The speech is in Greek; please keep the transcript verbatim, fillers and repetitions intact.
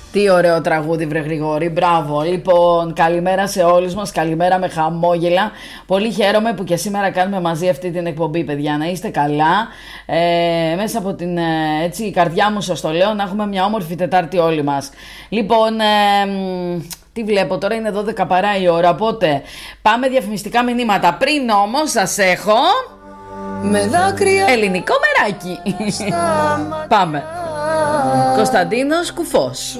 Τι ωραίο τραγούδι, βρε Γρηγόρη, μπράβο. Λοιπόν, καλημέρα σε όλους μας, καλημέρα με χαμόγελα. Πολύ χαίρομαι που και σήμερα κάνουμε μαζί αυτή την εκπομπή, παιδιά. Να είστε καλά. Ε, μέσα από την έτσι, η καρδιά μου σας το λέω, να έχουμε μια όμορφη Τετάρτη όλοι μας. Λοιπόν, ε, τι βλέπω τώρα, είναι δώδεκα παρά η ώρα, οπότε πάμε διαφημιστικά μηνύματα. Πριν όμως σας έχω με δάκρυα ελληνικό μεράκι. Πάμε. Κωνσταντίνος Κουφός.